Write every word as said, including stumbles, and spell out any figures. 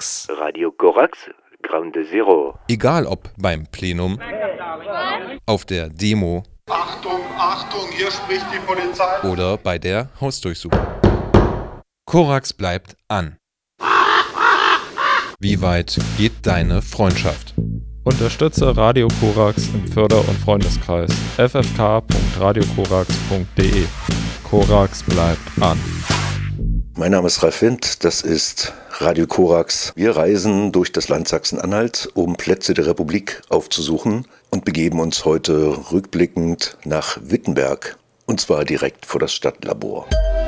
Korax. Radio Korax, Ground Zero. Egal ob beim Plenum, auf der Demo, Achtung, Achtung, hier spricht die Polizei. Oder bei der Hausdurchsuchung. Korax bleibt an. Wie weit geht deine Freundschaft? Unterstütze Radio Korax im Förder- und Freundeskreis. f f k punkt radio korax punkt d e. Korax bleibt an. Mein Name ist Ralf Wind, das ist Radio Korax. Wir reisen durch das Land Sachsen-Anhalt, um Plätze der Republik aufzusuchen und begeben uns heute rückblickend nach Wittenberg, und zwar direkt vor das Stadtlabor.